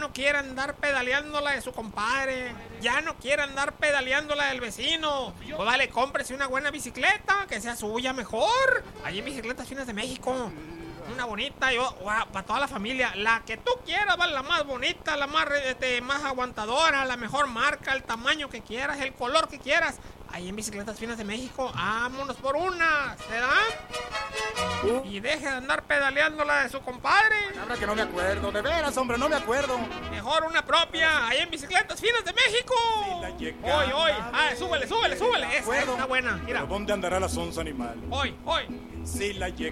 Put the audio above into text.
no quiere andar pedaleando la de su compadre, ya no quiere andar pedaleando la del vecino. Pues vale, cómprese una buena bicicleta, que sea suya mejor. Allí en Bicicletas Finas de México. Una bonita, para toda la familia, la que tú quieras, ¿vale? La más bonita, la más aguantadora, la mejor marca, el tamaño que quieras, el color que quieras. Ahí en Bicicletas Finas de México, vámonos por una, ¿se da? Y deje de andar pedaleando la de su compadre. Ahora que no me acuerdo, de veras, hombre, no me acuerdo. Mejor una propia, ahí en Bicicletas Finas de México. Hoy, súbele. Esa está buena, mira. ¿Pero dónde andará la sonza animal? Hoy. Si la